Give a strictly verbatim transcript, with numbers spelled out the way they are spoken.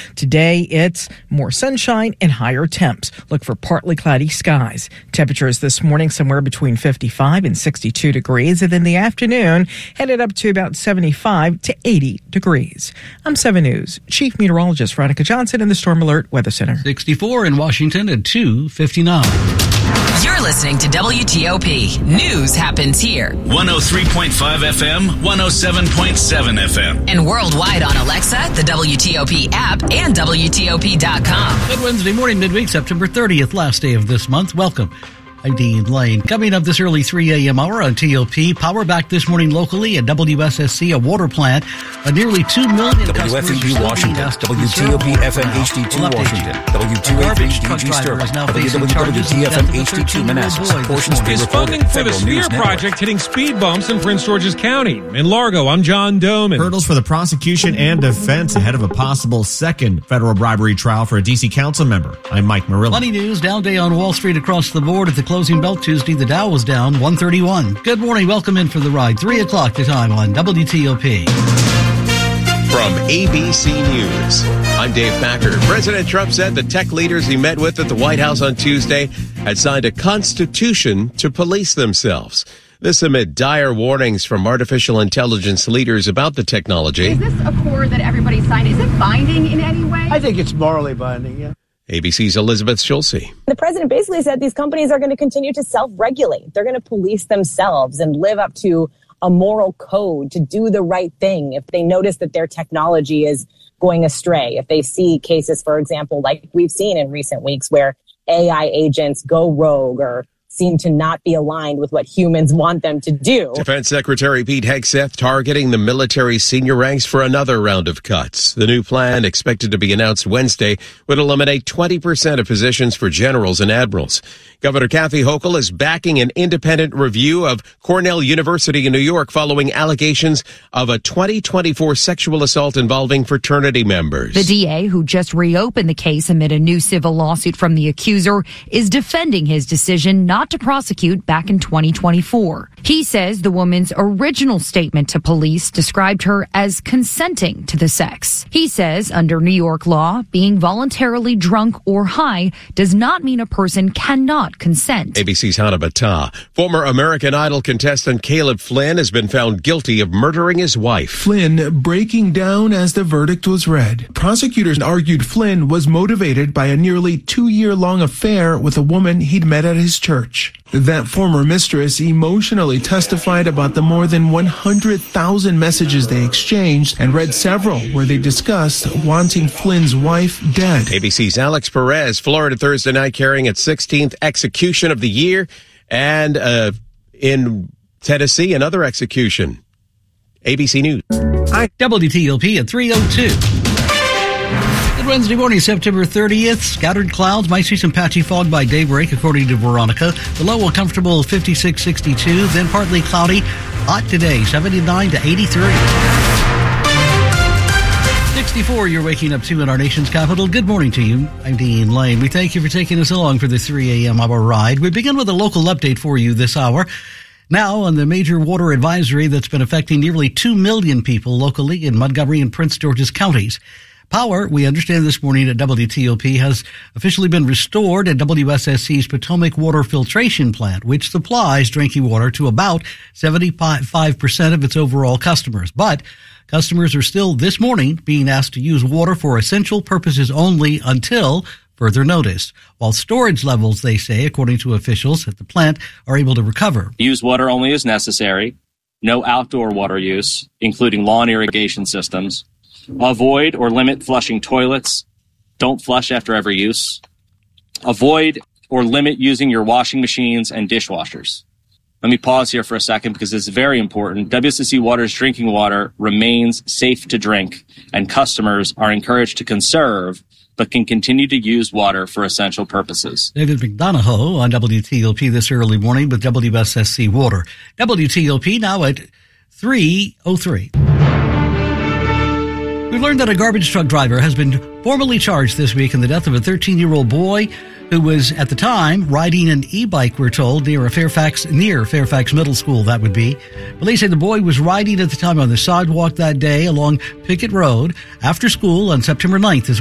Today, it's more sunshine and higher temps. Look for partly cloudy skies. Temperatures this morning somewhere between fifty-five and sixty-two degrees, and in the afternoon, headed up to about seventy-five to eighty degrees. I'm seven News Chief Meteorologist Veronica Johnson in the Storm Alert Weather Center. sixty-four in Washington at two fifty-nine. You're listening to W T O P. News happens here. one oh three point five F M, one oh seven point seven F M. And worldwide on Alexa, the W T O P app, and W T O P dot com. Good Wednesday morning, midweek, September thirtieth, last day of this month. Welcome. I'm Dean Lane. Coming up this early three a.m. hour on T O P, power back this morning locally at W S S C, a water plant. A nearly two million W F E B Washington, W T O P F M H D two Washington, W two A three D G Sterling, W W W T F M H D two Manassas. Portions be Is funding for the Sphere project hitting speed bumps in Prince George's County. In Largo, I'm John Doman. Hurdles for the prosecution and defense ahead of a possible second federal bribery trial for a D C council member. I'm Mike Murillo. Money news, down day on Wall Street across the board. At the closing bell Tuesday, the Dow was down one thirty-one. Good morning, welcome in for the ride. three o'clock the time on W T O P. From A B C News, I'm Dave Packer. President Trump said the tech leaders he met with at the White House on Tuesday had signed a constitution to police themselves. This amid dire warnings from artificial intelligence leaders about the technology. Is this accord that everybody signed? Is it binding in any way? I think it's morally binding, yeah. A B C's Elizabeth Schulze. The president basically said these companies are going to continue to self-regulate. They're going to police themselves and live up to a moral code to do the right thing if they notice that their technology is going astray. If they see cases, for example, like we've seen in recent weeks where A I agents go rogue or seem to not be aligned with what humans want them to do. Defense Secretary Pete Hegseth targeting the military senior ranks for another round of cuts. The new plan, expected to be announced Wednesday, would eliminate twenty percent of positions for generals and admirals. Governor Kathy Hochul is backing an independent review of Cornell University in New York following allegations of a twenty twenty-four sexual assault involving fraternity members. The D A, who just reopened the case amid a new civil lawsuit from the accuser, is defending his decision not to prosecute back in twenty twenty-four. He says the woman's original statement to police described her as consenting to the sex. He says under New York law, being voluntarily drunk or high does not mean a person cannot consent. A B C's Hannah Battah. Former American Idol contestant Caleb Flynn has been found guilty of murdering his wife. Flynn breaking down as the verdict was read. Prosecutors argued Flynn was motivated by a nearly two-year-long affair with a woman he'd met at his church. That former mistress emotionally testified about the more than one hundred thousand messages they exchanged and read several where they discussed wanting Flynn's wife dead. A B C's Alex Perez, Florida Thursday night carrying its sixteenth execution of the year, and uh, in Tennessee, another execution. A B C News. W T O P at three oh two. Good Wednesday morning, September thirtieth. Scattered clouds, might see some patchy fog by daybreak, according to Veronica. The low will comfortable fifty-six, sixty-two, then partly cloudy. Hot today, seventy-nine to eighty-three. sixty-four, you're waking up to in our nation's capital. Good morning to you. I'm Dean Lane. We thank you for taking us along for the three a.m. hour ride. We begin with a local update for you this hour. Now on the major water advisory that's been affecting nearly two million people locally in Montgomery and Prince George's counties. Power, we understand this morning at W T O P, has officially been restored at W S S C's Potomac Water Filtration Plant, which supplies drinking water to about seventy-five percent of its overall customers. But customers are still this morning being asked to use water for essential purposes only until further notice, while storage levels, they say, according to officials at the plant, are able to recover. Use water only as necessary. No outdoor water use, including lawn irrigation systems. Avoid or limit flushing toilets. Don't flush after every use. Avoid or limit using your washing machines and dishwashers. Let me pause here for a second because it's very important. W S S C Water's drinking water remains safe to drink, and customers are encouraged to conserve but can continue to use water for essential purposes. David McDonough on W T O P this early morning with W S S C Water. W T O P now at three oh three. We learned that a garbage truck driver has been formally charged this week in the death of a thirteen-year-old boy who was, at the time, riding an e-bike, we're told, near a Fairfax, near Fairfax Middle School, that would be. Police say the boy was riding at the time on the sidewalk that day along Pickett Road after school on September ninth.